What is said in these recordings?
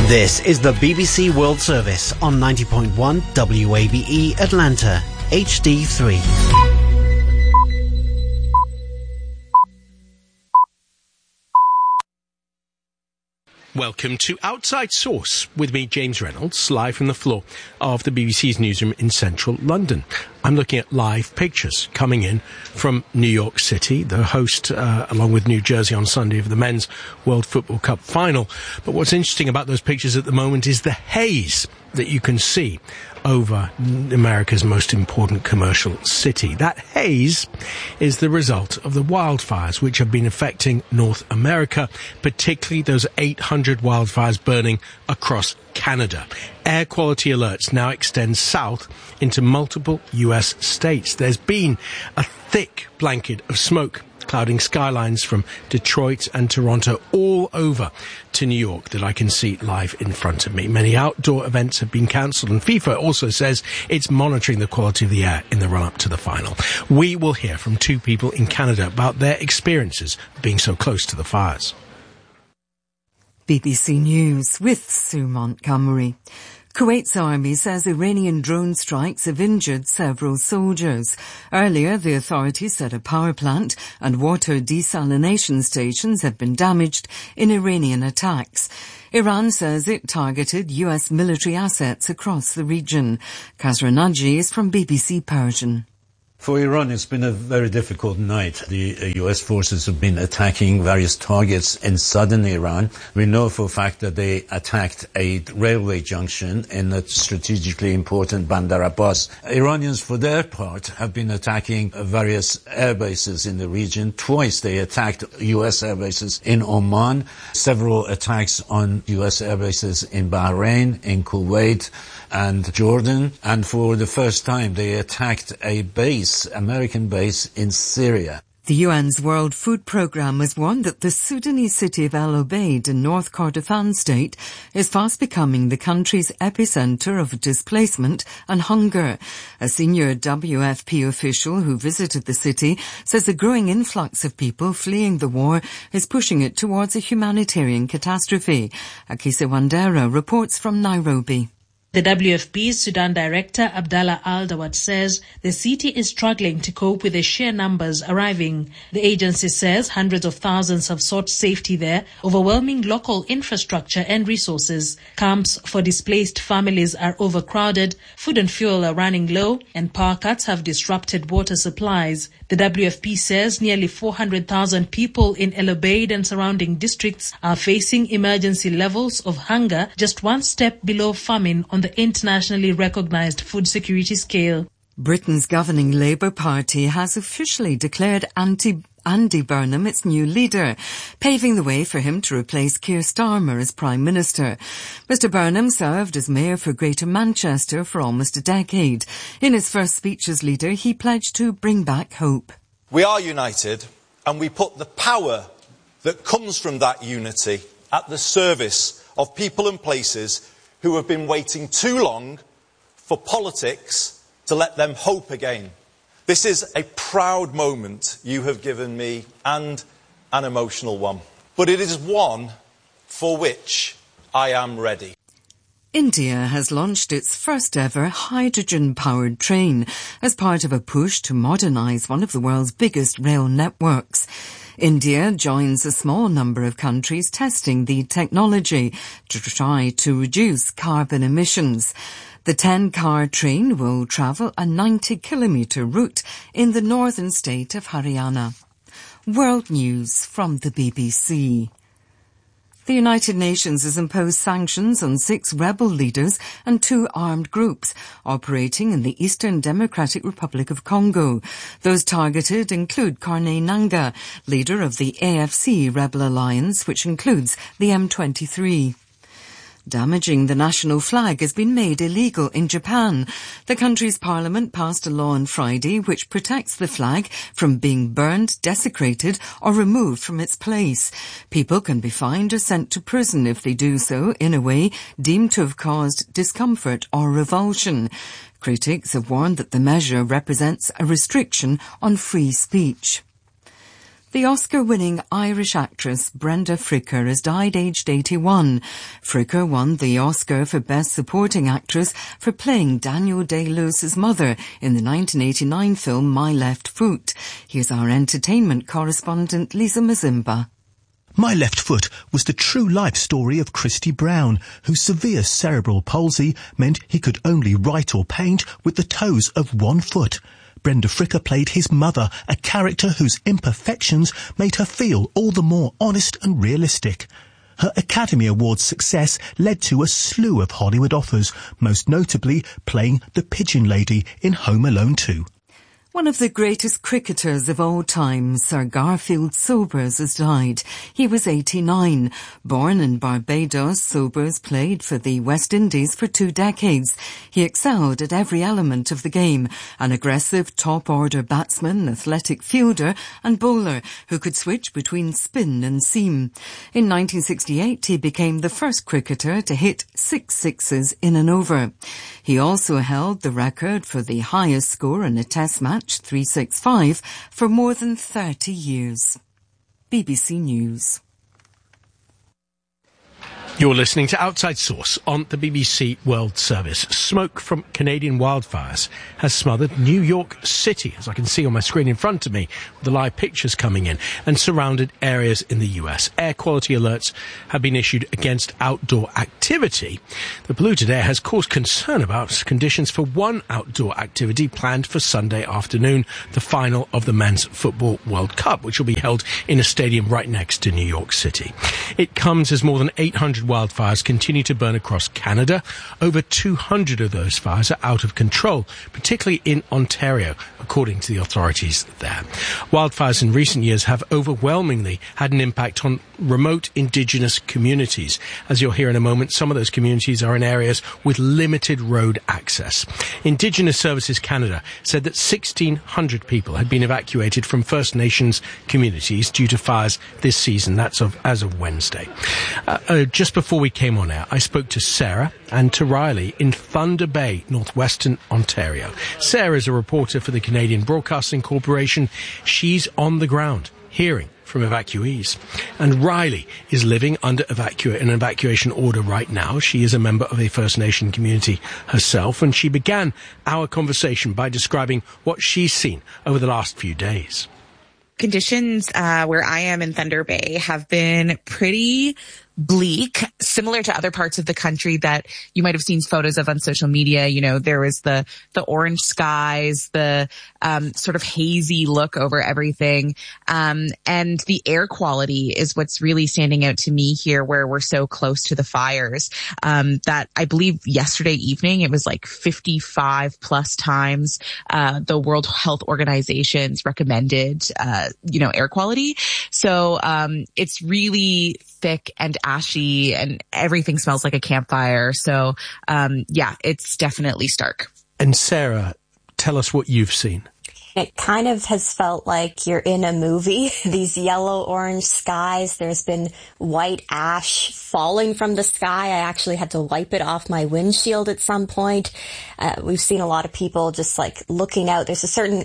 This is the BBC World Service on 90.1 WABE Atlanta, HD3. Welcome to Outside Source with me, James Reynolds, live from the floor of the BBC's newsroom in central London. I'm looking at live pictures coming in from New York City, the host, along with New Jersey on Sunday, of the Men's World Football Cup final. But what's interesting about those pictures at the moment is the haze that you can see over America's most important commercial city. That haze is the result of the wildfires which have been affecting North America, particularly those 800 wildfires burning across Canada. Air quality alerts now extend south into multiple US states. There's been a thick blanket of smoke clouding skylines from Detroit and Toronto all over to New York that I can see live in front of me. Many outdoor events have been cancelled, and FIFA also says it's monitoring the quality of the air in the run-up to the final. We will hear from two people in Canada about their experiences of being so close to the fires. BBC News with Sue Montgomery. Kuwait's army says Iranian drone strikes have injured several soldiers. Earlier, the authorities said a power plant and water desalination stations have been damaged in Iranian attacks. Iran says it targeted US military assets across the region. Kasra Naji is from BBC Persian. For Iran, it's been a very difficult night. The U.S. forces have been attacking various targets in southern Iran. We know for a fact that they attacked a railway junction in a strategically important Bandar Abbas. Iranians, for their part, have been attacking various air bases in the region. Twice they attacked U.S. air bases in Oman, several attacks on U.S. air bases in Bahrain, in Kuwait, and Jordan. And for the first time, they attacked a base, American base, in Syria. The UN's World Food Programme has warned that the Sudanese city of El Obeid in North Kordofan state is fast becoming the country's epicentre of displacement and hunger. A senior WFP official who visited the city says a growing influx of people fleeing the war is pushing it towards a humanitarian catastrophe. Akise Wandera reports from Nairobi. The WFP's Sudan Director Abdallah Al-Dawad says the city is struggling to cope with the sheer numbers arriving. The agency says hundreds of thousands have sought safety there, overwhelming local infrastructure and resources. Camps for displaced families are overcrowded, food and fuel are running low, and power cuts have disrupted water supplies. The WFP says nearly 400,000 people in El Obeid and surrounding districts are facing emergency levels of hunger, just one step below famine on the internationally recognized food security scale. Britain's governing Labour Party has officially declared Andy Burnham its new leader, paving the way for him to replace Keir Starmer as Prime Minister. Mr Burnham served as Mayor for Greater Manchester for almost a decade. In his first speech as leader, he pledged to bring back hope. We are united, and we put the power that comes from that unity at the service of people and places who have been waiting too long for politics to let them hope again. This is a proud moment you have given me, and an emotional one. But it is one for which I am ready. India has launched its first ever hydrogen-powered train as part of a push to modernise one of the world's biggest rail networks. India joins a small number of countries testing the technology to try to reduce carbon emissions. The 10-car train will travel a 90-kilometre route in the northern state of Haryana. World News from the BBC. The United Nations has imposed sanctions on 6 rebel leaders and 2 armed groups operating in the Eastern Democratic Republic of Congo. Those targeted include Corneille Nangaa, leader of the AFC rebel alliance, which includes the M23. Damaging the national flag has been made illegal in Japan. The country's parliament passed a law on Friday which protects the flag from being burned, desecrated or removed from its place. People can be fined or sent to prison if they do so in a way deemed to have caused discomfort or revulsion. Critics have warned that the measure represents a restriction on free speech. The Oscar-winning Irish actress Brenda Fricker has died aged 81. Fricker won the Oscar for Best Supporting Actress for playing Daniel Day-Lewis's mother in the 1989 film My Left Foot. Here's our entertainment correspondent Lisa Mazimba. My Left Foot was the true-life story of Christy Brown, whose severe cerebral palsy meant he could only write or paint with the toes of one foot. Brenda Fricker played his mother, a character whose imperfections made her feel all the more honest and realistic. Her Academy Awards success led to a slew of Hollywood offers, most notably playing the Pigeon Lady in Home Alone 2. One of the greatest cricketers of all time, Sir Garfield Sobers, has died. He was 89. Born in Barbados, Sobers played for the West Indies for 2 decades. He excelled at every element of the game, an aggressive top-order batsman, athletic fielder and bowler who could switch between spin and seam. In 1968, he became the first cricketer to hit 6 sixes in an over. He also held the record for the highest score in a Test match, 365, for more than 30 years. BBC News. You're listening to Outside Source on the BBC World Service. Smoke from Canadian wildfires has smothered New York City, as I can see on my screen in front of me, with the live pictures coming in, and surrounded areas in the US. Air quality alerts have been issued against outdoor activity. The polluted air has caused concern about conditions for one outdoor activity planned for Sunday afternoon, the final of the Men's Football World Cup, which will be held in a stadium right next to New York City. It comes as more than 800 wildfires continue to burn across Canada. Over 200 of those fires are out of control, particularly in Ontario, according to the authorities there. Wildfires in recent years have overwhelmingly had an impact on remote Indigenous communities. As you'll hear in a moment, some of those communities are in areas with limited road access. Indigenous Services Canada said that 1,600 people had been evacuated from First Nations communities due to fires this season. That's as of Wednesday. Just before we came on air, I spoke to Sarah and to Riley in Thunder Bay, northwestern Ontario. Sarah is a reporter for the Canadian Broadcasting Corporation. She's on the ground, hearing from evacuees. And Riley is living under an evacuation order right now. She is a member of a First Nation community herself, and she began our conversation by describing what she's seen over the last few days. Conditions where I am in Thunder Bay have been pretty bleak, similar to other parts of the country that you might have seen photos of on social media. You know, there was the orange skies, the sort of hazy look over everything. And the air quality is what's really standing out to me here, where we're so close to the fires. That I believe yesterday evening, it was like 55 plus times the World Health Organization's recommended, air quality. So it's really thick and ashy and everything smells like a campfire. So, it's definitely stark. And Sarah, tell us what you've seen. It kind of has felt like you're in a movie. These yellow-orange skies. There's been white ash falling from the sky. I actually had to wipe it off my windshield at some point. We've seen a lot of people just like looking out. There's a certain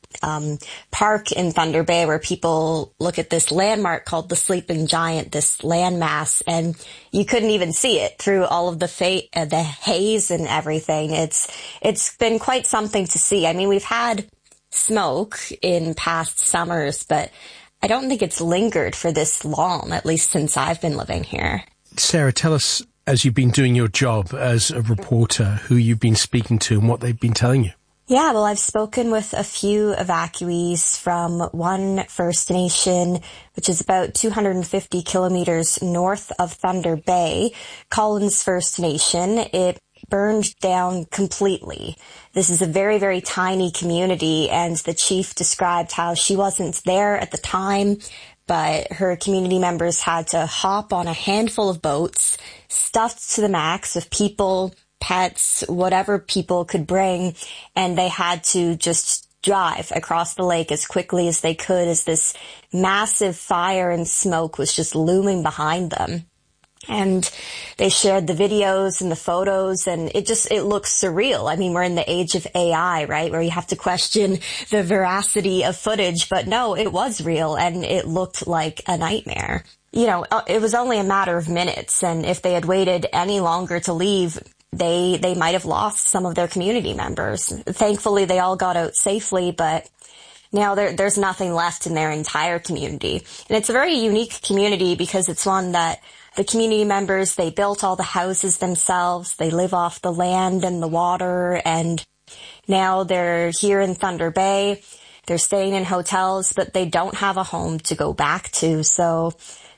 park in Thunder Bay where people look at this landmark called the Sleeping Giant, this landmass, and you couldn't even see it through all of the haze and everything. It's been quite something to see. I mean, we've had smoke in past summers, but I don't think it's lingered for this long, at least since I've been living here. Sarah, tell us, as you've been doing your job as a reporter, who you've been speaking to and what they've been telling you. Yeah, well, I've spoken with a few evacuees from one First Nation, which is about 250 kilometers north of Thunder Bay, Collins First Nation. It burned down completely. This is a very, very tiny community, and the chief described how she wasn't there at the time, but her community members had to hop on a handful of boats, stuffed to the max with people, pets, whatever people could bring, and they had to just drive across the lake as quickly as they could as this massive fire and smoke was just looming behind them. And they shared the videos and the photos, and it looks surreal. I mean, we're in the age of AI, right? Where you have to question the veracity of footage, but no, it was real and it looked like a nightmare. It was only a matter of minutes, and if they had waited any longer to leave, they might have lost some of their community members. Thankfully, they all got out safely, but now there's nothing left in their entire community. And it's a very unique community because it's one that the community members, they built all the houses themselves. They live off the land and the water, and now they're here in Thunder Bay. They're staying in hotels, but they don't have a home to go back to. So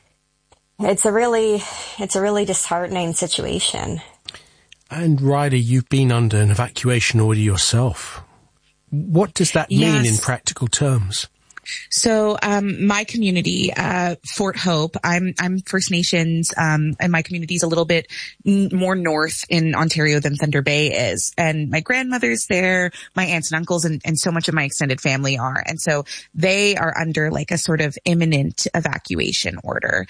it's a really disheartening situation. And Ryder, you've been under an evacuation order yourself. What does that mean in practical terms? So, my community, Fort Hope, I'm First Nations, and my community is a little bit more north in Ontario than Thunder Bay is. And my grandmother's there, my aunts and uncles, and so much of my extended family are. And so they are under like a sort of imminent evacuation order.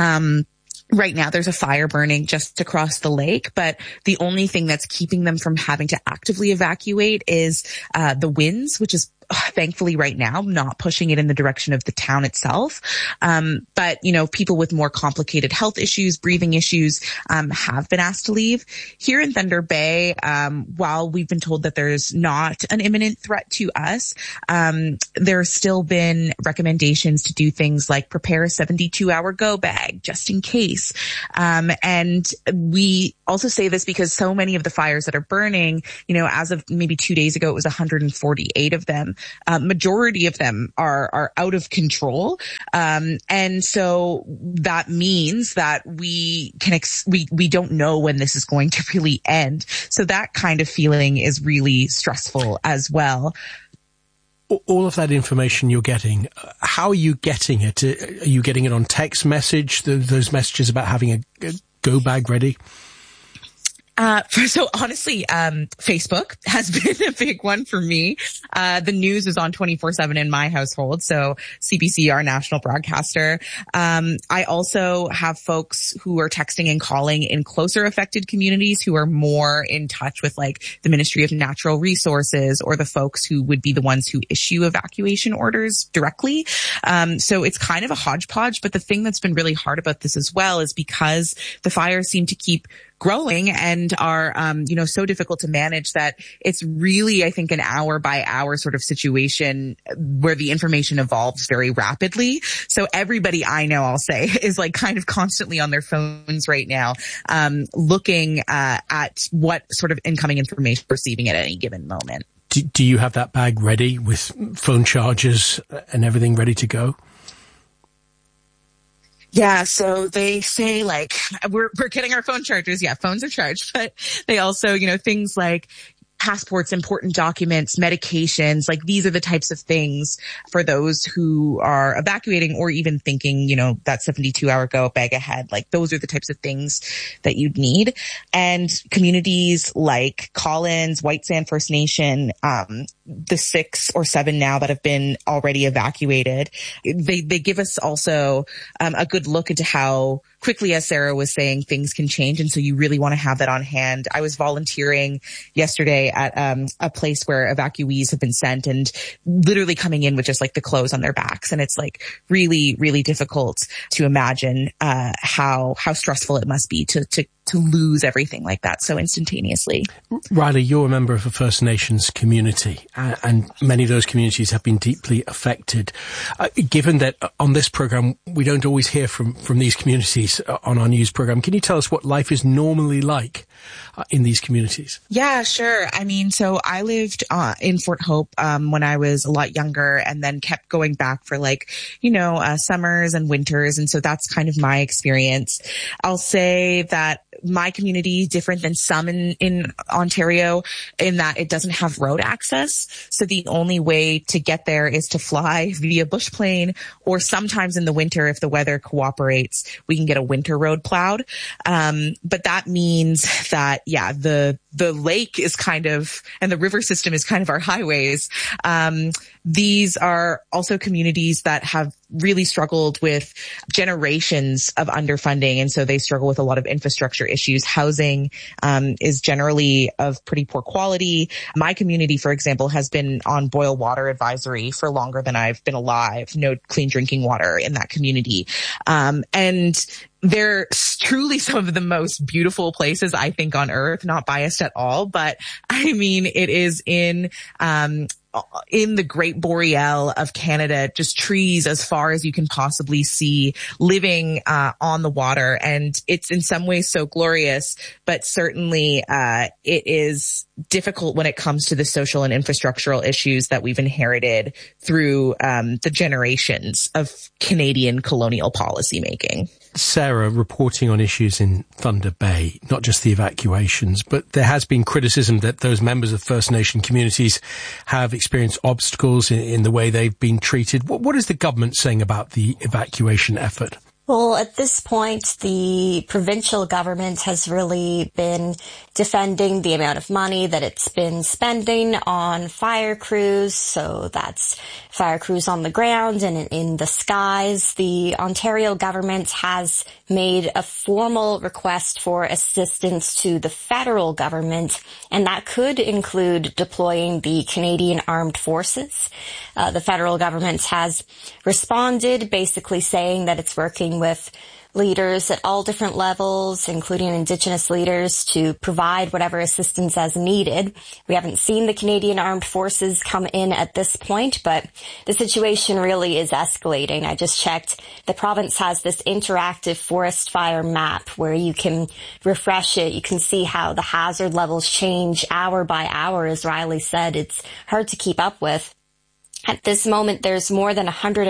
Right now, there's a fire burning just across the lake, but the only thing that's keeping them from having to actively evacuate is the winds, which is thankfully right now not pushing it in the direction of the town itself. But, people with more complicated health issues, breathing issues, have been asked to leave. Here in Thunder Bay, while we've been told that there's not an imminent threat to us, there's still been recommendations to do things like prepare a 72-hour go bag just in case. And we also say this because so many of the fires that are burning, as of maybe 2 days ago, it was 148 of them. Majority of them are out of control. And so that means that we don't know when this is going to really end. So that kind of feeling is really stressful as well. All of that information you're getting, how are you getting it? Are you getting it on text message, those messages about having a go bag ready? So honestly, Facebook has been a big one for me. The news is on 24/7 in my household. So CBC, our national broadcaster. I also have folks who are texting and calling in closer affected communities who are more in touch with like the Ministry of Natural Resources or the folks who would be the ones who issue evacuation orders directly. So it's kind of a hodgepodge, but the thing that's been really hard about this as well is because the fires seem to keep growing and are, so difficult to manage that it's really, I think, an hour by hour sort of situation where the information evolves very rapidly. So everybody I know, I'll say, is like kind of constantly on their phones right now, looking at what sort of incoming information we're receiving at any given moment. Do you have that bag ready with phone chargers and everything ready to go? Yeah, so they say like we're getting our phone chargers. Yeah, phones are charged, but they also, things like passports, important documents, medications, like these are the types of things for those who are evacuating or even thinking, that 72-hour go bag ahead. Like those are the types of things that you'd need. And communities like Collins, White Sand First Nation, the 6 or 7 now that have been already evacuated, they give us also a good look into how quickly, as Sarah was saying, things can change. And so you really want to have that on hand. I was volunteering yesterday at a place where evacuees have been sent and literally coming in with just like the clothes on their backs. And it's like really, really difficult to imagine how stressful it must be to lose everything like that so instantaneously. Riley, you're a member of a First Nations community, and many of those communities have been deeply affected. Given that on this program, we don't always hear from these communities on our news program, can you tell us what life is normally like in these communities? Yeah, sure. I mean, so I lived in Fort Hope when I was a lot younger and then kept going back for summers and winters. And so that's kind of my experience. I'll say that my community is different than some in Ontario in that it doesn't have road access. So the only way to get there is to fly via bush plane, or sometimes in the winter, if the weather cooperates, we can get a winter road plowed. But that means that, the lake is kind of, and the river system is kind of our highways. These are also communities that have really struggled with generations of underfunding. And so they struggle with a lot of infrastructure issues. Housing is generally of pretty poor quality. My community, for example, has been on boil water advisory for longer than I've been alive. No clean drinking water in that community. And they're truly some of the most beautiful places, I think, on earth, not biased at all. But I mean, it is in the Great Boreal of Canada, just trees as far as you can possibly see, living on the water. And it's in some ways so glorious, but certainly it is difficult when it comes to the social and infrastructural issues that we've inherited through the generations of Canadian colonial policymaking. Sarah, reporting on issues in Thunder Bay, not just the evacuations, but there has been criticism that those members of First Nation communities have experienced obstacles in the way they've been treated. What is the government saying about the evacuation effort? Well, at this point, the provincial government has really been defending the amount of money that it's been spending on fire crews. So that's fire crews on the ground and in the skies. The Ontario government has made a formal request for assistance to the federal government, and that could include deploying the Canadian Armed Forces. The federal government has responded, basically saying that it's working with leaders at all different levels, including Indigenous leaders, to provide whatever assistance as needed. We haven't seen the Canadian Armed Forces come in at this point, but the situation really is escalating. I just checked. The province has this interactive forest fire map where you can refresh it. You can see how the hazard levels change hour by hour. As Riley said, it's hard to keep up with. At this moment, there's more than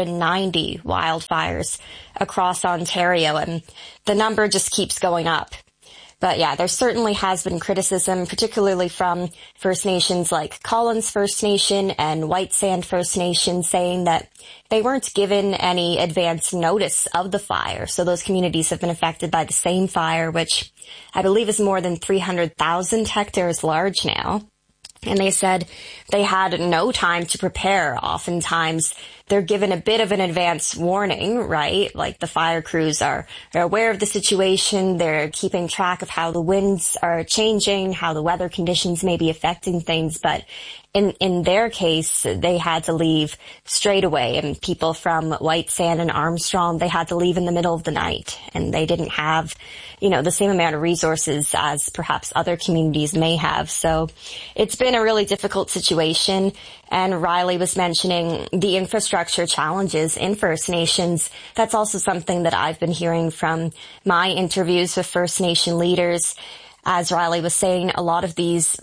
190 wildfires across Ontario, and the number just keeps going up. But yeah, there certainly has been criticism, particularly from First Nations like Collins First Nation and White Sand First Nation, saying that they weren't given any advance notice of the fire. So those communities have been affected by the same fire, which I believe is more than 300,000 hectares large now. And they said they had no time to prepare. Oftentimes, they're given a bit of an advance warning, right? Like the fire crews are aware of the situation. They're keeping track of how the winds are changing, how the weather conditions may be affecting things. But in their case, they had to leave straight away. And people from White Sand and Armstrong, they had to leave in the middle of the night. And they didn't have, the same amount of resources as perhaps other communities may have. So it's been a really difficult situation. And Riley was mentioning the infrastructure challenges in First Nations. That's also something that I've been hearing from my interviews with First Nation leaders. As Riley was saying, a lot of these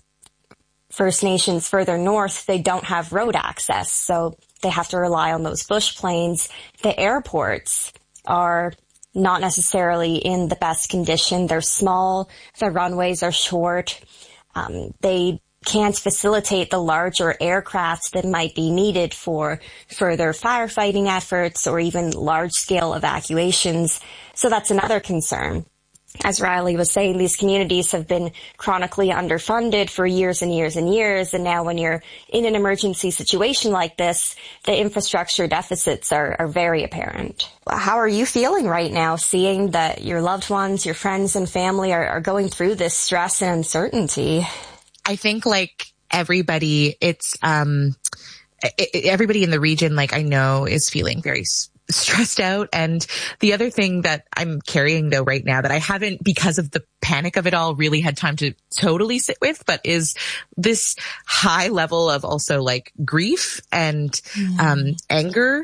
First Nations further north, they don't have road access, so they have to rely on those bush planes. The airports are not necessarily in the best condition. They're small, the runways are short, they can't facilitate the larger aircraft that might be needed for further firefighting efforts or even large-scale evacuations. So that's another concern. As Riley was saying, these communities have been chronically underfunded for years and years and years. And now when you're in an emergency situation like this, the infrastructure deficits are very apparent. How are you feeling right now, seeing that your loved ones, your friends and family are going through this stress and uncertainty? I think like everybody, it's, everybody in the region, like I know, is feeling very stressed out. And the other thing that I'm carrying though right now that I haven't, because of the panic of it all, really had time to totally sit with, but is this high level of also like grief and anger.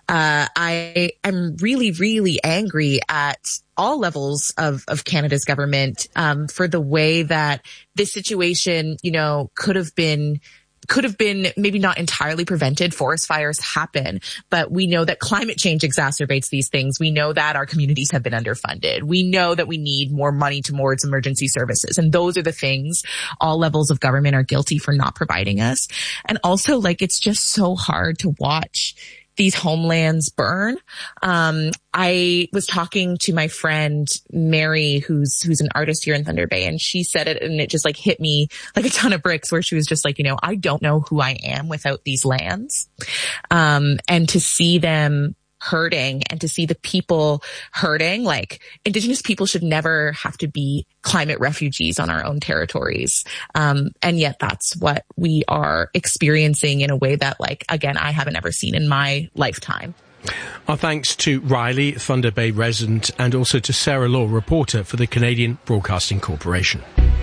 I am really, really angry at all levels of Canada's government for the way that this situation, could have been maybe not entirely prevented. Forest fires happen, but we know that climate change exacerbates these things. We know that our communities have been underfunded. We know that we need more money towards emergency services. And those are the things all levels of government are guilty for not providing us. And also, like, it's just so hard to watch these homelands burn. I was talking to my friend Mary, who's an artist here in Thunder Bay, and she said it, and it just like hit me like a ton of bricks, where she was just like, I don't know who I am without these lands. And to see them hurting and to see the people hurting. Like, Indigenous people should never have to be climate refugees on our own territories. And yet that's what we are experiencing in a way that, like, again, I haven't ever seen in my lifetime. Our thanks to Riley, Thunder Bay resident, and also to Sarah Law, reporter for the Canadian Broadcasting Corporation.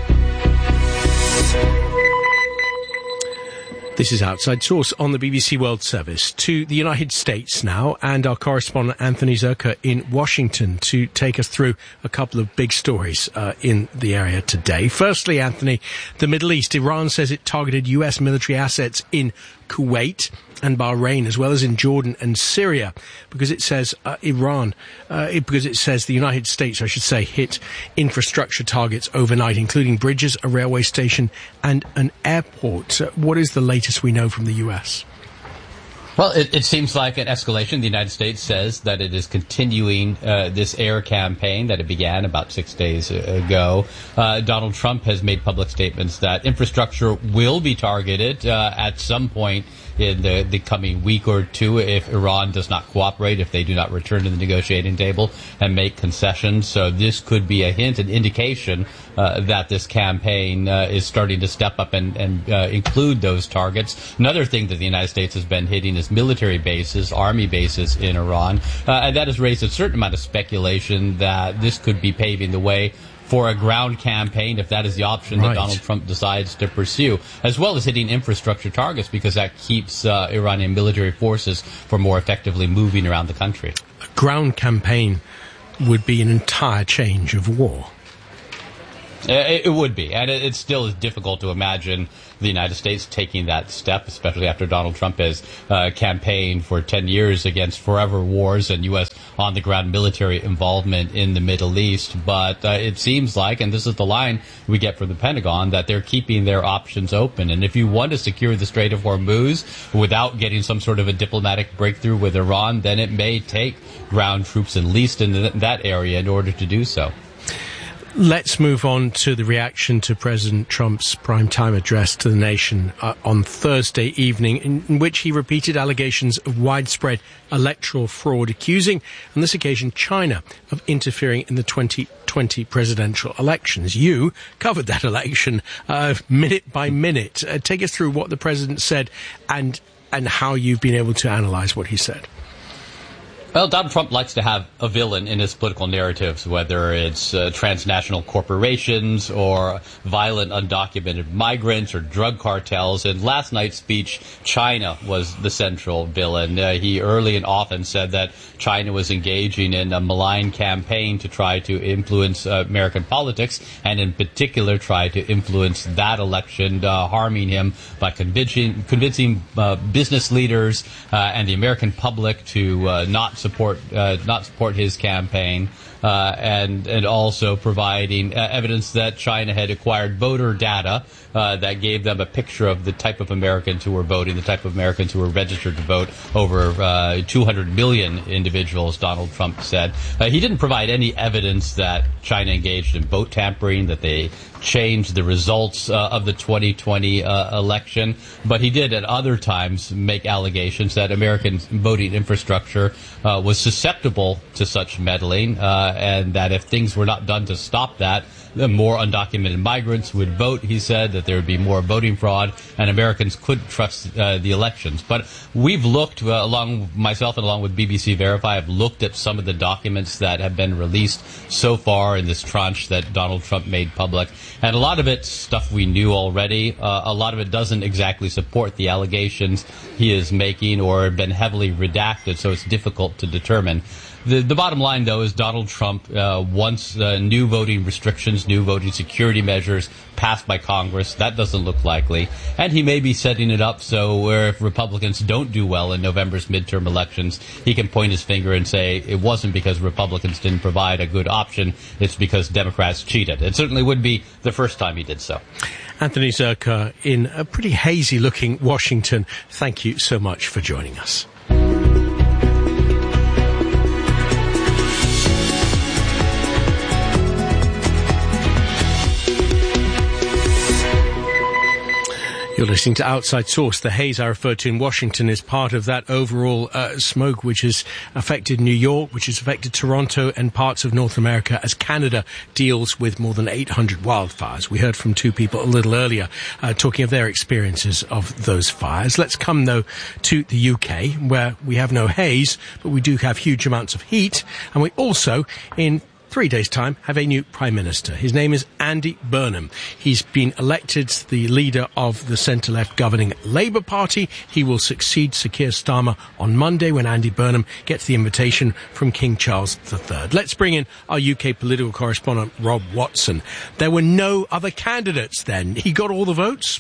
This is Outside Source on the BBC World Service. To the United States now, and our correspondent Anthony Zerka in Washington to take us through a couple of big stories in the area today. Firstly, Anthony, the Middle East. Iran says it targeted US military assets in Kuwait and Bahrain, as well as in Jordan and Syria, because it says because it says the United States, I should say, hit infrastructure targets overnight, including bridges, a railway station, and an airport. What is the latest we know from the US? Well, it seems like an escalation. The United States says that it is continuing this air campaign that it began about 6 days ago. Donald Trump has made public statements that infrastructure will be targeted at some point in the coming week or two if Iran does not cooperate, if they do not return to the negotiating table and make concessions. So this could be a hint, an indication that this campaign is starting to step up and include those targets. Another thing that the United States has been hitting is military bases, army bases in Iran, and that has raised a certain amount of speculation that this could be paving the way for a ground campaign, if that is the option that Donald Trump decides to pursue, as well as hitting infrastructure targets, because that keeps Iranian military forces from more effectively moving around the country. A ground campaign would be an entire change of war. It would be, and it still is difficult to imagine the United States taking that step, especially after Donald Trump has campaigned for 10 years against forever wars and U.S. on-the-ground military involvement in the Middle East. But it seems like, and this is the line we get from the Pentagon, that they're keeping their options open. And if you want to secure the Strait of Hormuz without getting some sort of a diplomatic breakthrough with Iran, then it may take ground troops at least in that area in order to do so. Let's move on to the reaction to President Trump's primetime address to the nation on Thursday evening, in which he repeated allegations of widespread electoral fraud, accusing, on this occasion, China of interfering in the 2020 presidential elections. You covered that election minute by minute. Take us through what the president said and how you've been able to analyze what he said. Well, Donald Trump likes to have a villain in his political narratives, whether it's transnational corporations or violent undocumented migrants or drug cartels. In last night's speech, China was the central villain. He early and often said that China was engaging in a malign campaign to try to influence American politics, and in particular try to influence that election, harming him by convincing business leaders and the American public to not support his campaign, and also providing evidence that China had acquired voter data that gave them a picture of the type of Americans who were voting, the type of Americans who were registered to vote, over 200 million individuals, Donald Trump said. He didn't provide any evidence that China engaged in vote tampering, that they changed the results of the 2020 election, but he did at other times make allegations that American voting infrastructure was susceptible to such meddling, and that if things were not done to stop that, the more undocumented migrants would vote. He said that there would be more voting fraud and Americans couldn't trust the elections. But we've looked, myself and along with BBC Verify, have looked at some of the documents that have been released so far in this tranche that Donald Trump made public. And a lot of it's stuff we knew already. A lot of it doesn't exactly support the allegations he is making or have been heavily redacted, so it's difficult to determine. The bottom line, though, is Donald Trump wants new voting restrictions, new voting security measures passed by Congress. That doesn't look likely. And he may be setting it up so where if Republicans don't do well in November's midterm elections, he can point his finger and say it wasn't because Republicans didn't provide a good option, it's because Democrats cheated. It certainly would be the first time he did so. Anthony Zerka in a pretty hazy-looking Washington. Thank you so much for joining us. You're listening to Outside Source. The haze I referred to in Washington is part of that overall smoke which has affected New York, which has affected Toronto and parts of North America as Canada deals with more than 800 wildfires. We heard from two people a little earlier talking of their experiences of those fires. Let's come, though, to the UK, where we have no haze, but we do have huge amounts of heat. And we also, in 3 days' time, have a new Prime Minister. His name is Andy Burnham. He's been elected the leader of the centre-left governing Labour Party. He will succeed Sir Keir Starmer on Monday when Andy Burnham gets the invitation from King Charles III. Let's bring in our UK political correspondent, Rob Watson. There were no other candidates then. He got all the votes?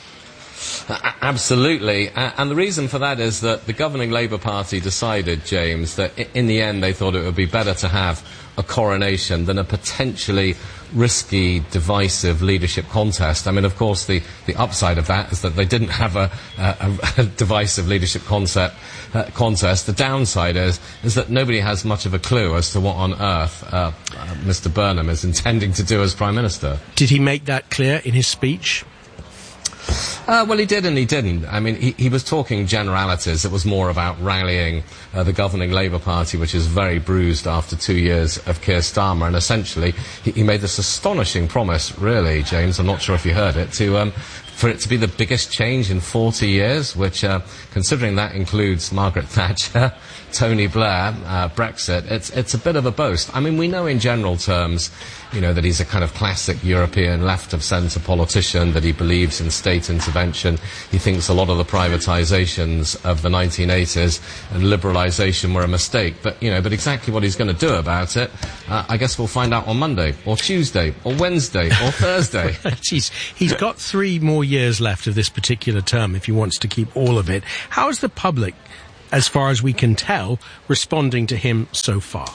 Absolutely. And the reason for that is that the governing Labour Party decided, James, that in the end they thought it would be better to have a coronation than a potentially risky, divisive leadership contest. I mean, of course, the upside of that is that they didn't have a divisive leadership contest. The downside is that nobody has much of a clue as to what on earth Mr. Burnham is intending to do as Prime Minister. Did he make that clear in his speech? Well, he did and he didn't. I mean, he was talking generalities. It was more about rallying the governing Labour Party, which is very bruised after 2 years of Keir Starmer. And essentially, he made this astonishing promise, really, James, I'm not sure if you heard it, for it to be the biggest change in 40 years, which, considering that includes Margaret Thatcher, Tony Blair, Brexit, it's a bit of a boast. I mean, we know in general terms, you know, that he's a kind of classic European left-of-centre politician, that he believes in state intervention. He thinks a lot of the privatisations of the 1980s and liberalisation were a mistake. But exactly what he's going to do about it, I guess we'll find out on Monday, or Tuesday, or Wednesday, or Thursday. Jeez, he's got 3 more years left of this particular term if he wants to keep all of it. How is the public, as far as we can tell, responding to him so far?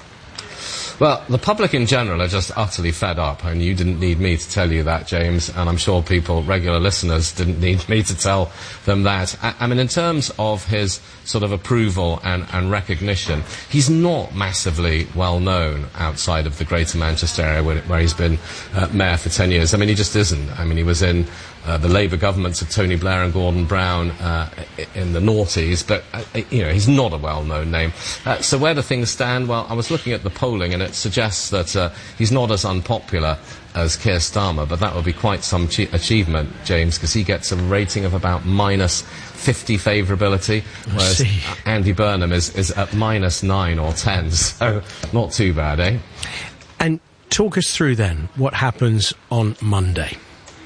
Well, the public in general are just utterly fed up, and you didn't need me to tell you that, James, and I'm sure regular listeners didn't need me to tell them that. I mean, in terms of his sort of approval and recognition, he's not massively well known outside of the Greater Manchester area where he's been mayor for 10 years. I mean, he just isn't. I mean, he was in the Labour governments of Tony Blair and Gordon Brown in the noughties, but he's not a well-known name. So where do things stand? Well, I was looking at the polling, and it suggests that he's not as unpopular as Keir Starmer, but that would be quite some achievement, James, because he gets a rating of about -50 favourability, whereas Andy Burnham is at -9 or 10, so not too bad, eh? And talk us through then what happens on Monday.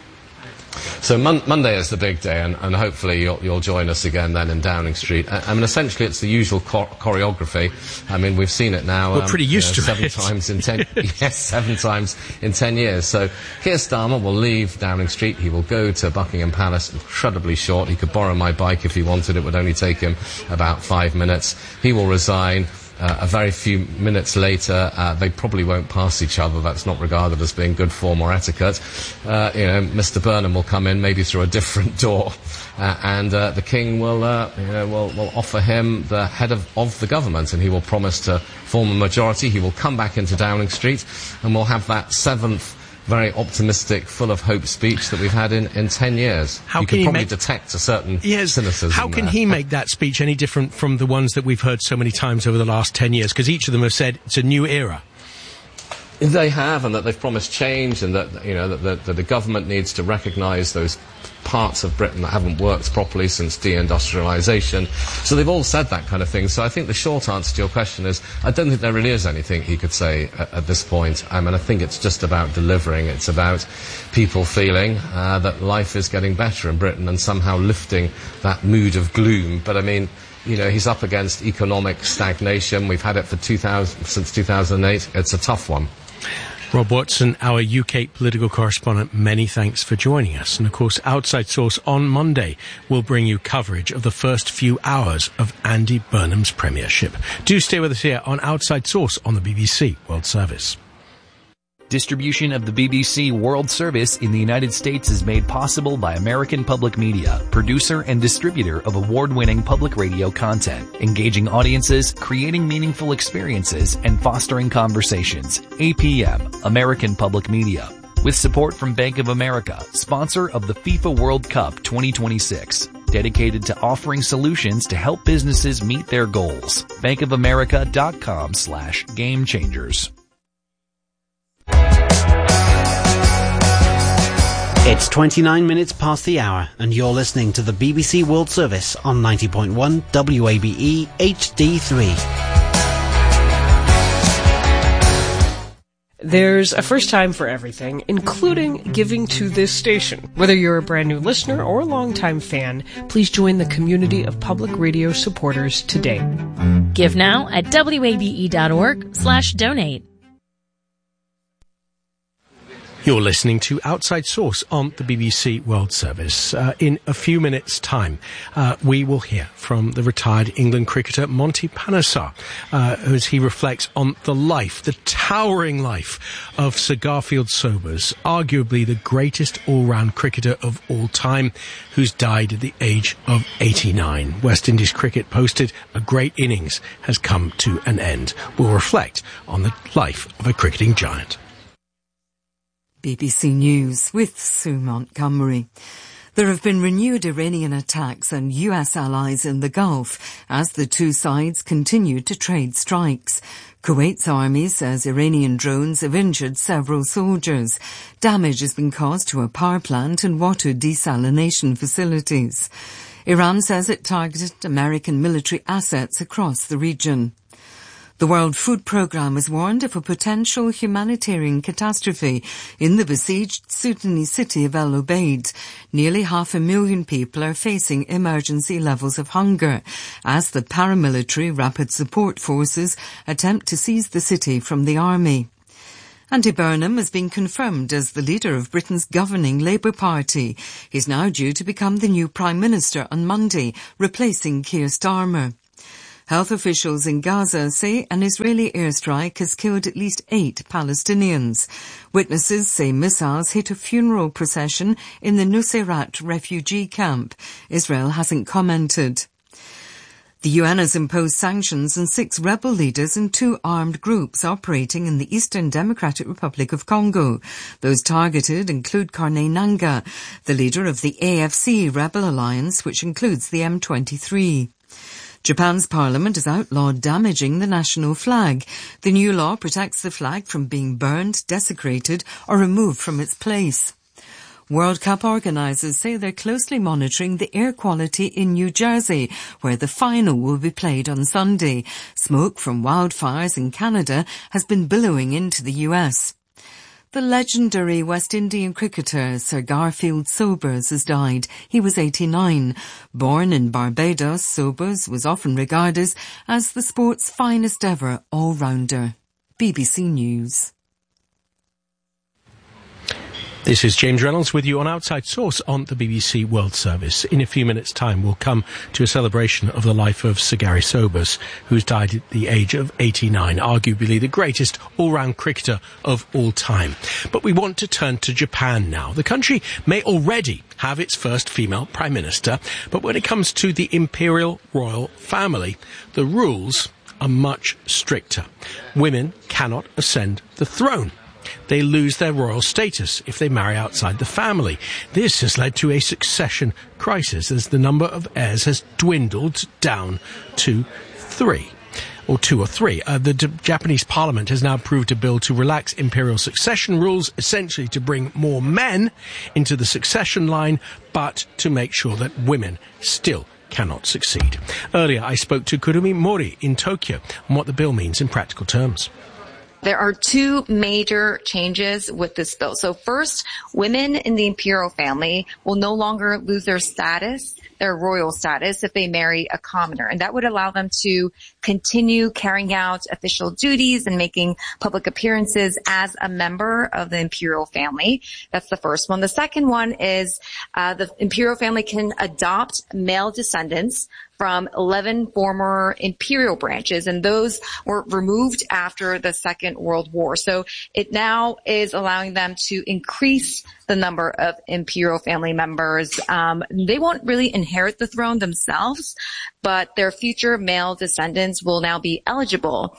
So Monday is the big day, and hopefully you'll join us again then in Downing Street. I mean, essentially it's the usual choreography. I mean, we've seen it now. We're pretty used to 7 it. times in 10. Yes, 7 times in 10 years. So Keir Starmer will leave Downing Street. He will go to Buckingham Palace, incredibly short. He could borrow my bike if he wanted. It would only take him about 5 minutes. He will resign. A very few minutes later, they probably won't pass each other. That's not regarded as being good form or etiquette. Mr. Burnham will come in, maybe through a different door, and the King will offer him the head of the government, and he will promise to form a majority. He will come back into Downing Street, and we'll have that 7th very optimistic, full of hope speech that we've had in 10 years. You can probably detect a certain cynicism. How can he make that speech any different from the ones that we've heard so many times over the last 10 years? Because each of them have said it's a new era. They have, and that they've promised change, and that that the government needs to recognise those parts of Britain that haven't worked properly since deindustrialisation. So they've all said that kind of thing. So I think the short answer to your question is, I don't think there really is anything he could say at this point. I mean, I think it's just about delivering. It's about people feeling that life is getting better in Britain and somehow lifting that mood of gloom. But I mean, he's up against economic stagnation. We've had it for since 2008. It's a tough one. Rob Watson, our UK political correspondent, many thanks for joining us. And of course, Outside Source on Monday will bring you coverage of the first few hours of Andy Burnham's premiership. Do stay with us here on Outside Source on the BBC World Service. Distribution of the BBC World Service in the United States is made possible by American Public Media, producer and distributor of award-winning public radio content, engaging audiences, creating meaningful experiences, and fostering conversations. APM, American Public Media. with support from Bank of America, sponsor of the FIFA World Cup 2026. Dedicated to offering solutions to help businesses meet their goals. bankofamerica.com/game changers. It's 29 minutes past the hour, and you're listening to the BBC World Service on 90.1 WABE HD3. There's a first time for everything, including giving to this station. Whether you're a brand new listener or a longtime fan, please join the community of public radio supporters today. Give now at wabe.org/donate. You're listening to Outside Source on the BBC World Service. In a few minutes' time, we will hear from the retired England cricketer Monty Panesar, as he reflects on the life, the towering life of Sir Garfield Sobers, arguably the greatest all-round cricketer of all time, who's died at the age of 89. West Indies cricket posted a great innings has come to an end. We'll reflect on the life of a cricketing giant. BBC News with Sue Montgomery. There have been renewed Iranian attacks on US allies in the Gulf as the two sides continue to trade strikes. Kuwait's army says Iranian drones have injured several soldiers. Damage has been caused to a power plant and water desalination facilities. Iran says it targeted American military assets across the region. The World Food Programme has warned of a potential humanitarian catastrophe in the besieged Sudanese city of El Obeid. Nearly 500,000 people are facing emergency levels of hunger as the paramilitary Rapid Support Forces attempt to seize the city from the army. Andy Burnham has been confirmed as the leader of Britain's governing Labour Party. He's now due to become the new Prime Minister on Monday, replacing Keir Starmer. Health officials in Gaza say an Israeli airstrike has killed at least 8 Palestinians. Witnesses say missiles hit a funeral procession in the Nuseirat refugee camp. Israel hasn't commented. The UN has imposed sanctions on 6 rebel leaders and 2 armed groups operating in the Eastern Democratic Republic of Congo. Those targeted include Corneille Nangaa, the leader of the AFC rebel alliance, which includes the M23. Japan's parliament has outlawed damaging the national flag. The new law protects the flag from being burned, desecrated or removed from its place. World Cup organisers say they're closely monitoring the air quality in New Jersey, where the final will be played on Sunday. Smoke from wildfires in Canada has been billowing into the US. The legendary West Indian cricketer Sir Garfield Sobers has died. He was 89. Born in Barbados, Sobers was often regarded as the sport's finest ever all-rounder. BBC News. This is James Reynolds with you on Outside Source on the BBC World Service. In a few minutes' time, we'll come to a celebration of the life of Sir Gary Sobers, who's died at the age of 89, arguably the greatest all-round cricketer of all time. But we want to turn to Japan now. The country may already have its first female Prime Minister, but when it comes to the imperial royal family, the rules are much stricter. Women cannot ascend the throne. They lose their royal status if they marry outside the family. This has led to a succession crisis as the number of heirs has dwindled down to 3. Or 2 or 3. The Japanese parliament has now approved a bill to relax imperial succession rules, essentially to bring more men into the succession line, but to make sure that women still cannot succeed. Earlier, I spoke to Kurumi Mori in Tokyo on what the bill means in practical terms. There are 2 major changes with this bill. So first, women in the imperial family will no longer lose their status, their royal status, if they marry a commoner. And that would allow them to continue carrying out official duties and making public appearances as a member of the imperial family. That's the first one. The second one is the imperial family can adopt male descendants from 11 former imperial branches, and those were removed after the Second World War. So it now is allowing them to increase the number of imperial family members. They won't really inherit the throne themselves, but their future male descendants will now be eligible.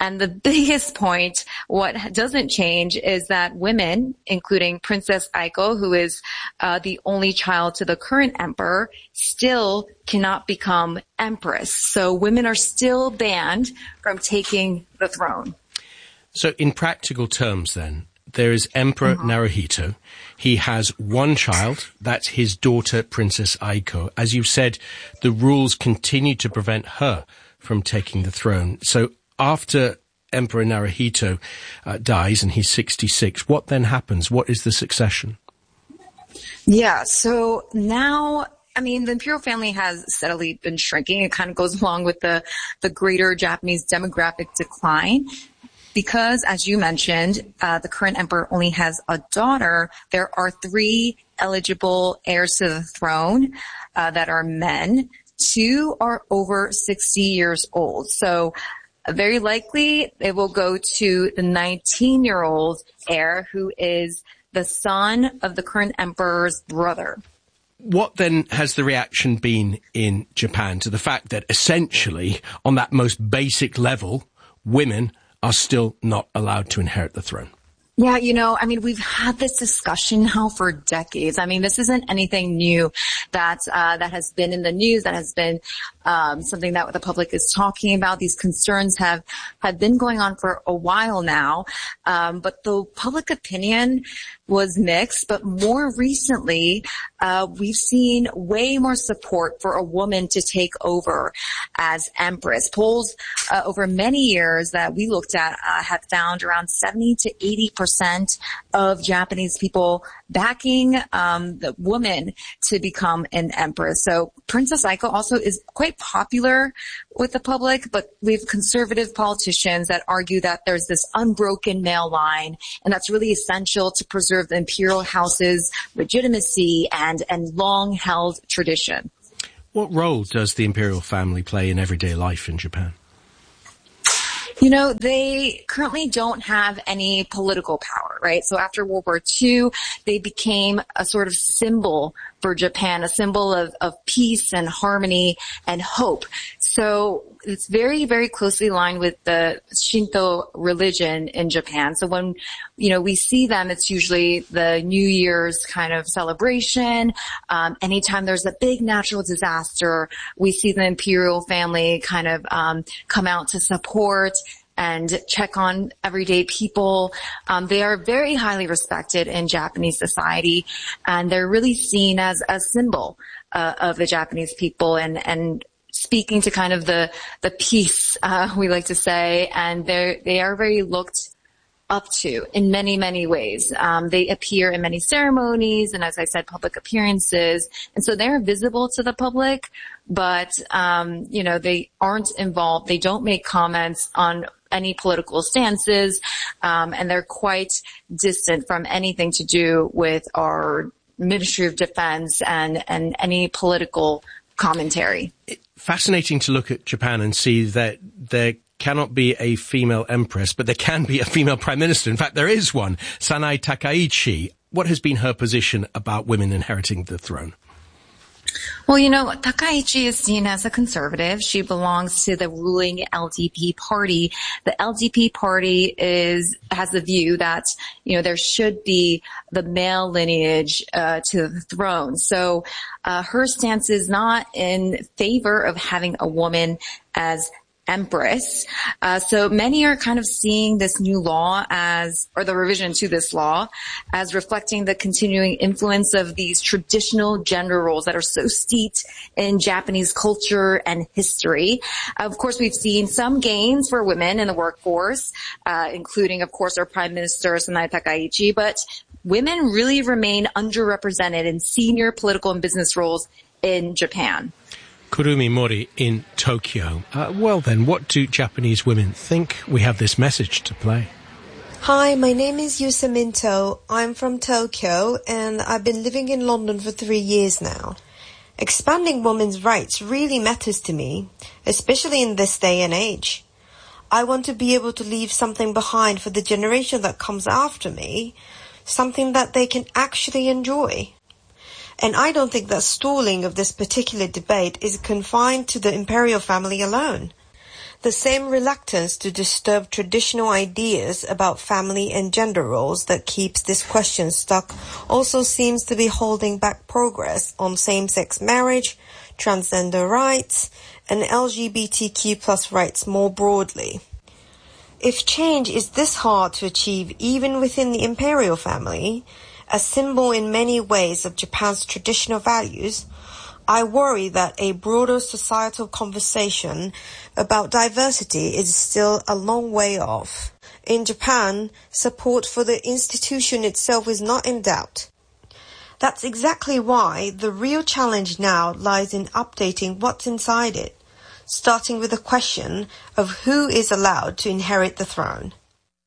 And the biggest point, what doesn't change, is that women, including Princess Aiko, who is the only child to the current emperor, still cannot become empress. So women are still banned from taking the throne. So in practical terms then, there is Emperor Naruhito. He has one child. That's his daughter, Princess Aiko. As you said, the rules continue to prevent her from taking the throne. So after Emperor Naruhito dies and he's 66, what then happens? What is the succession? Yeah, so now, I mean, the imperial family has steadily been shrinking. It kind of goes along with the greater Japanese demographic decline. Because, as you mentioned, the current emperor only has a daughter, there are 3 eligible heirs to the throne that are men. 2 are over 60 years old. So very likely it will go to the 19-year-old heir, who is the son of the current emperor's brother. What then has the reaction been in Japan to the fact that essentially, on that most basic level, women are still not allowed to inherit the throne? Yeah, you know, I mean, we've had this discussion now for decades. I mean, this isn't anything new that has been in the news, that has been something that the public is talking about. These concerns have been going on for a while now. But the public opinion was mixed, but more recently, we've seen way more support for a woman to take over as empress. Polls over many years that we looked at have found around 70 to 80% of Japanese people backing the woman to become an empress. So Princess Aiko also is quite popular with the public, but we have conservative politicians that argue that there's this unbroken male line, and that's really essential to preserve the imperial house's legitimacy and long-held tradition. What role does the imperial family play in everyday life in Japan? You know, they currently don't have any political power, right? So after World War II, they became a sort of symbol for Japan, a symbol of peace and harmony and hope. So it's very, very closely aligned with the Shinto religion in Japan. So when, you know, we see them, it's usually the New Year's kind of celebration. Anytime there's a big natural disaster, we see the imperial family kind of come out to support and check on everyday people. They are very highly respected in Japanese society, and they're really seen as a symbol of the Japanese people and speaking to kind of the peace, we like to say, and they are very looked up to in many, many ways. They appear in many ceremonies and, as I said, public appearances. And so they're visible to the public, but, you know, they aren't involved. They don't make comments on any political stances, and they're quite distant from anything to do with our Ministry of Defense and any political commentary. Fascinating to look at Japan and see that there cannot be a female empress, but there can be a female prime minister. In fact, there is one, Sanae Takaichi. What has been her position about women inheriting the throne? Well, you know, Takaichi is seen as a conservative. She belongs to the ruling LDP party. The LDP party has the view that, you know, there should be the male lineage to the throne. So her stance is not in favor of having a woman as empress. So many are kind of seeing this new law or the revision to this law as reflecting the continuing influence of these traditional gender roles that are so steeped in Japanese culture and history. Of course, we've seen some gains for women in the workforce, including, of course, our Prime Minister, Sanae Takaichi, but women really remain underrepresented in senior political and business roles in Japan. Kurumi Mori in Tokyo. Well then, what do Japanese women think? We have this message to play. Hi, my name is Yusa Minto. I'm from Tokyo and I've been living in London for 3 years now. Expanding women's rights really matters to me, especially in this day and age. I want to be able to leave something behind for the generation that comes after me, something that they can actually enjoy. And I don't think that stalling of this particular debate is confined to the imperial family alone. The same reluctance to disturb traditional ideas about family and gender roles that keeps this question stuck also seems to be holding back progress on same-sex marriage, transgender rights, and LGBTQ+ rights more broadly. If change is this hard to achieve even within the imperial family, a symbol in many ways of Japan's traditional values, I worry that a broader societal conversation about diversity is still a long way off. In Japan, support for the institution itself is not in doubt. That's exactly why the real challenge now lies in updating what's inside it, starting with the question of who is allowed to inherit the throne.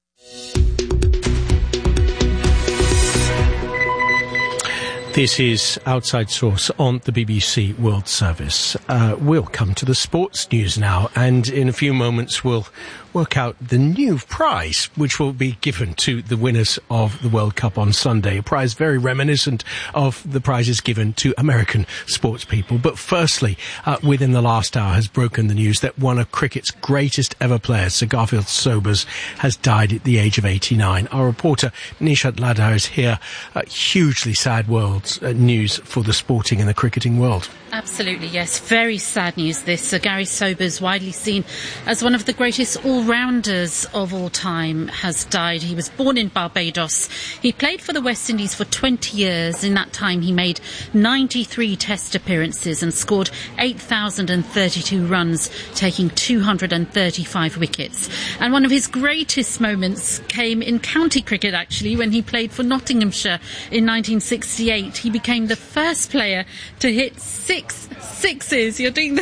This is Outside Source on the BBC World Service. We'll come to the sports news now, and in a few moments we'll work out the new prize which will be given to the winners of the World Cup on Sunday. A prize very reminiscent of the prizes given to American sports people. But firstly, within the last hour has broken the news that one of cricket's greatest ever players, Sir Garfield Sobers, has died at the age of 89. Our reporter Nishat Ladha is here. Hugely sad news for the sporting and the cricketing world. Absolutely, yes. Very sad news this. Sir Gary Sobers, widely seen as one of the greatest all-rounders of all time, has died. He was born in Barbados. He played for the West Indies for 20 years. In that time, he made 93 test appearances and scored 8,032 runs, taking 235 wickets. And one of his greatest moments came in county cricket, actually, when he played for Nottinghamshire in 1968. He became the first player to hit 6 sixes. You're doing the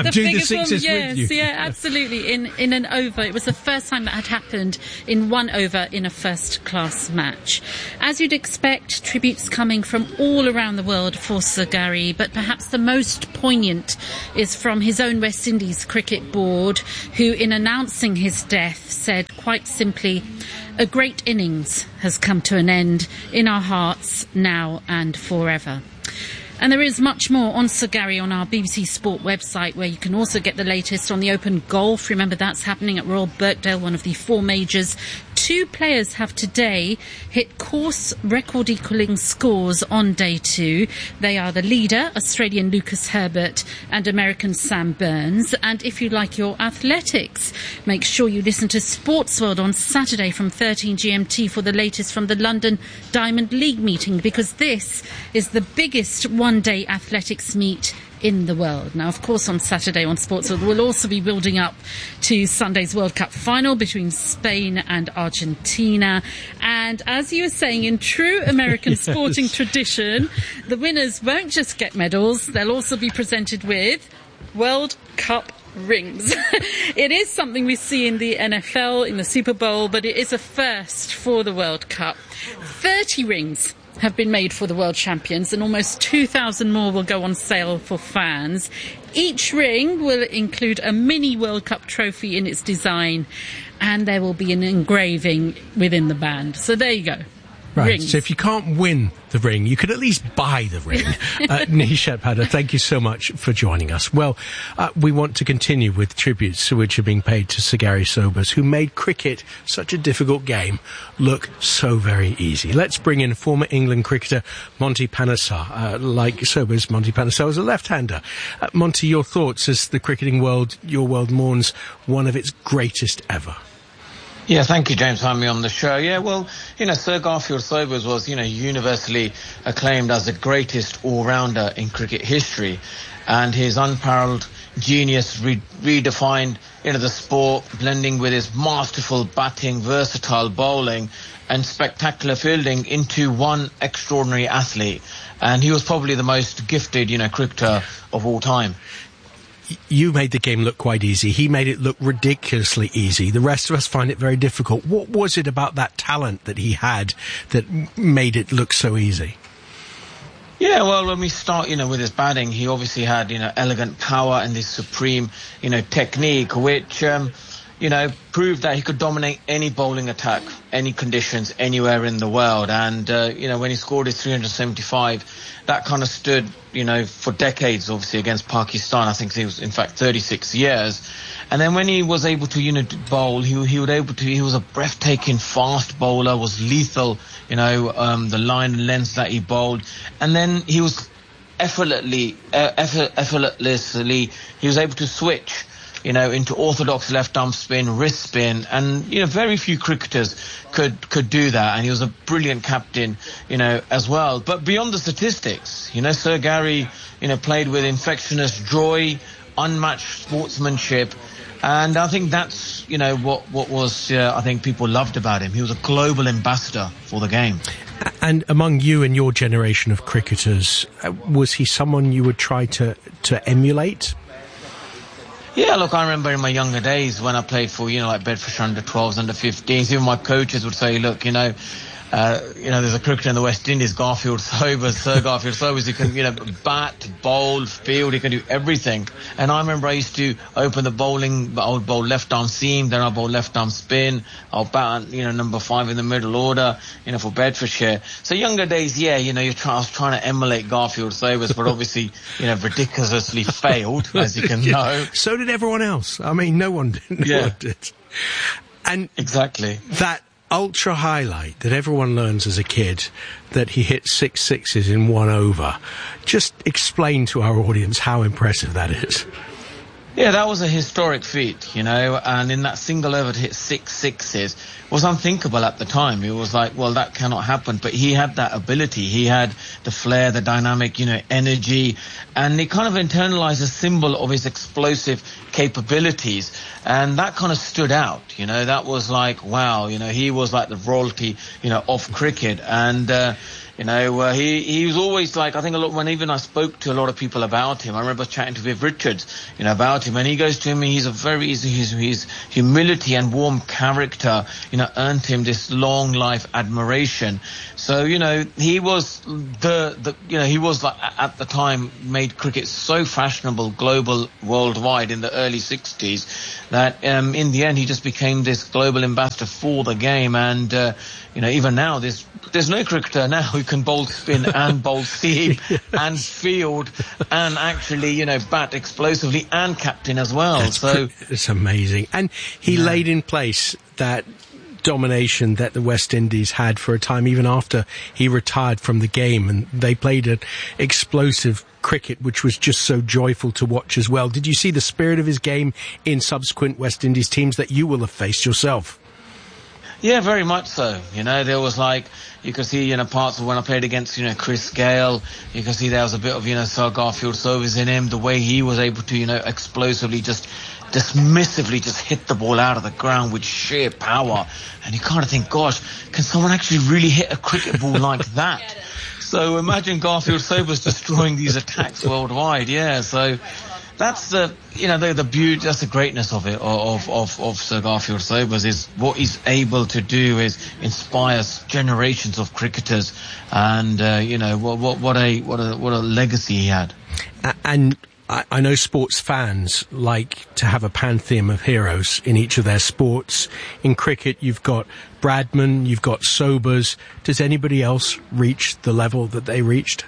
sixes yes, with you. Yeah, absolutely. In an over. It was the first time that had happened in one over in a first-class match. As you'd expect, tributes coming from all around the world for Sir Gary, but perhaps the most poignant is from his own West Indies cricket board, who, in announcing his death, said quite simply, "A great innings has come to an end in our hearts now and forever." And there is much more on Sir Gary on our BBC Sport website, where you can also get the latest on the Open Golf. Remember, that's happening at Royal Birkdale, one of the four majors. 2 players have today hit course record-equalling scores on day 2. They are the leader, Australian Lucas Herbert, and American Sam Burns. And if you like your athletics, make sure you listen to Sports World on Saturday from 13 GMT for the latest from the London Diamond League meeting, because this is the biggest one-day athletics meet in the world. Now, of course, on Saturday on Sports World, we'll also be building up to Sunday's World Cup final between Spain and Argentina. And as you were saying, in true American sporting tradition, the winners won't just get medals, they'll also be presented with World Cup rings. It is something we see in the NFL, in the Super Bowl, but it is a first for the World Cup. 30 rings have been made for the world champions, and almost 2,000 more will go on sale for fans. Each ring will include a mini World Cup trophy in its design, and there will be an engraving within the band. So there you go. Right, Rings. So if you can't win the ring, you could at least buy the ring. Nishat Ladha, thank you so much for joining us. Well, we want to continue with tributes which are being paid to Sir Gary Sobers, who made cricket, such a difficult game, look so very easy. Let's bring in former England cricketer Monty Panesar. Like Sobers, Monty Panesar was a left-hander. Monty, your thoughts as the cricketing world, your world, mourns one of its greatest ever? Yeah, thank you, James, for having me on the show. Yeah, well, Sir Garfield Sobers was, universally acclaimed as the greatest all-rounder in cricket history. And his unparalleled genius redefined, the sport, blending with his masterful batting, versatile bowling, and spectacular fielding into one extraordinary athlete. And he was probably the most gifted, cricketer of all time. You made the game look quite easy. He made it look ridiculously easy. The rest of us find it very difficult. What was it about that talent that he had that made it look so easy? Yeah, well, when we start, with his batting, he obviously had, elegant power and this supreme, technique, which, proved that he could dominate any bowling attack, any conditions, anywhere in the world. And, when he scored his 375, that kind of stood, for decades, obviously, against Pakistan. I think it was, in fact, 36 years. And then when he was able to, bowl, he was a breathtaking fast bowler, was lethal, the line and length that he bowled. And then he was effortlessly, he was able to switch, into orthodox left-arm spin, wrist spin, and, very few cricketers could do that. And he was a brilliant captain, as well. But beyond the statistics, Sir Gary, played with infectious joy, unmatched sportsmanship. And I think that's, what was, I think people loved about him. He was a global ambassador for the game. And among you and your generation of cricketers, was he someone you would try to emulate? Yeah, look, I remember in my younger days when I played for, like Bedfordshire under-12s, under-15s, even my coaches would say, look, there's a cricketer in the West Indies, Sir Garfield Sobers, he can, bat, bowl, field, he can do everything. And I remember I used to open the bowling, I would bowl left-arm seam, then I'll bowl left-arm spin, I'll bat, number 5 in the middle order, for Bedfordshire. So younger days, I was trying to emulate Garfield Sobers, but obviously, ridiculously failed, as you can know. So did everyone else. I mean, no one did. And exactly. That ultra highlight that everyone learns as a kid, that he hit 6 sixes in 1 over. Just explain to our audience how impressive that is. Yeah, that was a historic feat, and in that single over to hit 6 sixes was unthinkable at the time. It was like, well, that cannot happen. But he had that ability. He had the flair, the dynamic, energy, and he kind of internalized a symbol of his explosive capabilities. And that kind of stood out, that was like, wow, he was like the royalty, of cricket. And, he was always like, I think when even I spoke to a lot of people about him, I remember chatting to Viv Richards, about him, and he goes to me, his humility and warm character, earned him this long life admiration. So, he was he was like, at the time, made cricket so fashionable, global, worldwide in the early 60s that, in the end, he just became this global ambassador for the game. And, even now, there's no cricketer now who can bowl spin and bowl seam and field and actually, bat explosively and captain as well. It's amazing. And he laid in place that domination that the West Indies had for a time, even after he retired from the game, and they played an explosive cricket which was just so joyful to watch as well. Did you see the spirit of his game in subsequent West Indies teams that you will have faced yourself? Yeah, very much so. There was like, you could see, parts of when I played against, Chris Gale, you can see there was a bit of, Sir Garfield Sobers in him, the way he was able to, explosively dismissively just hit the ball out of the ground with sheer power. And you kind of think, gosh, can someone actually really hit a cricket ball like that? So imagine Garfield Sobers destroying these attacks worldwide. Yeah, so that's the beauty, that's the greatness of it, of Sir Garfield Sobers, is what he's able to do is inspire generations of cricketers, and what a legacy he had. And I know sports fans like to have a pantheon of heroes in each of their sports. In cricket, you've got Bradman, you've got Sobers. Does anybody else reach the level that they reached?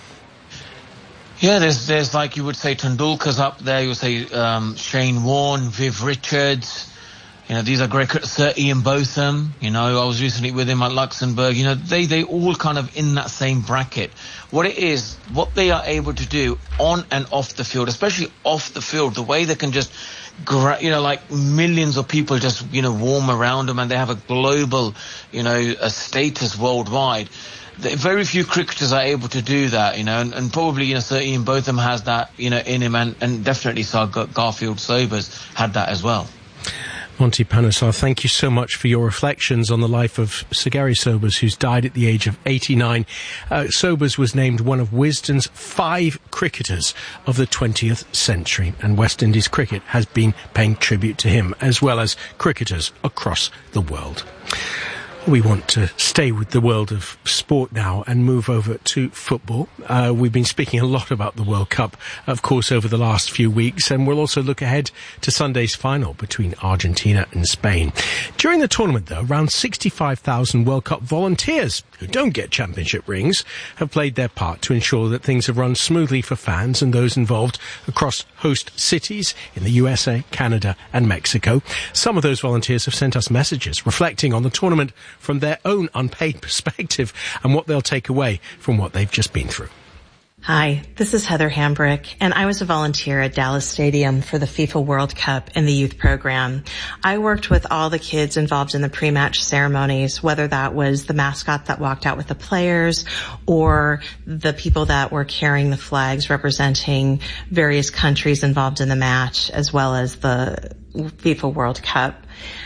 Yeah, there's like, you would say Tendulkar's up there, you would say Shane Warne, Viv Richards, these are great, Sir Ian Botham, I was recently with him at Luxembourg, they all kind of in that same bracket. What they are able to do on and off the field, especially off the field, the way they can just, like millions of people just, warm around them, and they have a global, a status worldwide. Very few cricketers are able to do that, and probably, Sir Ian Botham has that, in him, and definitely Sir Garfield Sobers had that as well. Monty Panesar, thank you so much for your reflections on the life of Sir Gary Sobers, who's died at the age of 89. Sobers was named one of Wisden's 5 cricketers of the 20th century, and West Indies cricket has been paying tribute to him, as well as cricketers across the world. We want to stay with the world of sport now and move over to football. We've been speaking a lot about the World Cup, of course, over the last few weeks, and we'll also look ahead to Sunday's final between Argentina and Spain. During the tournament, though, around 65,000 World Cup volunteers who don't get championship rings have played their part to ensure that things have run smoothly for fans and those involved across host cities in the USA, Canada and Mexico. Some of those volunteers have sent us messages reflecting on the tournament from their own unpaid perspective and what they'll take away from what they've just been through. Hi, this is Heather Hambrick, and I was a volunteer at Dallas Stadium for the FIFA World Cup in the youth program. I worked with all the kids involved in the pre-match ceremonies, whether that was the mascot that walked out with the players or the people that were carrying the flags representing various countries involved in the match, as well as the FIFA World Cup.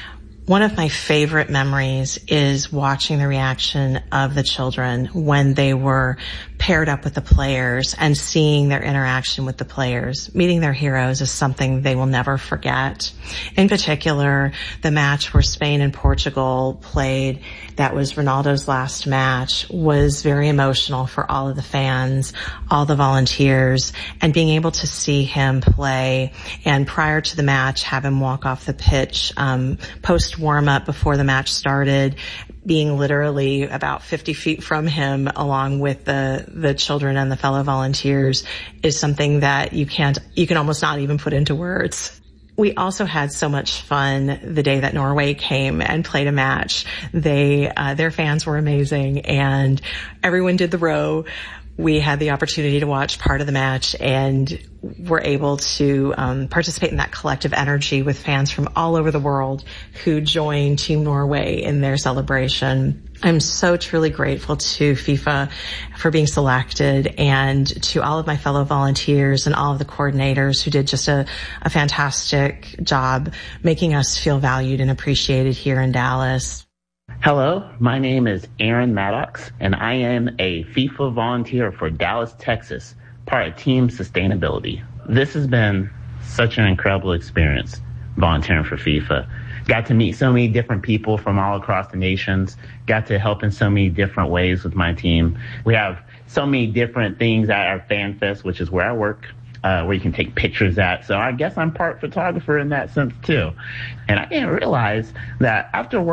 One of my favorite memories is watching the reaction of the children when they were paired up with the players and seeing their interaction with the players. Meeting their heroes is something they will never forget. In particular, the match where Spain and Portugal played, that was Ronaldo's last match, was very emotional for all of the fans, all the volunteers, and being able to see him play and prior to the match have him walk off the pitch, post warm-up before the match started, being literally about 50 feet from him along with the children and the fellow volunteers is something that you can almost not even put into words. We also had so much fun the day that Norway came and played a match. Their fans were amazing and everyone did the row. We had the opportunity to watch part of the match and were able to participate in that collective energy with fans from all over the world who joined Team Norway in their celebration. I'm so truly grateful to FIFA for being selected and to all of my fellow volunteers and all of the coordinators who did just a fantastic job making us feel valued and appreciated here in Dallas. Hello, my name is Aaron Maddox, and I am a FIFA volunteer for Dallas, Texas, part of Team Sustainability. This has been such an incredible experience volunteering for FIFA. Got to meet so many different people from all across the nations, got to help in so many different ways with my team. We have so many different things at our Fan Fest, which is where I work, where you can take pictures at. So I guess I'm part photographer in that sense too. And I didn't realize that after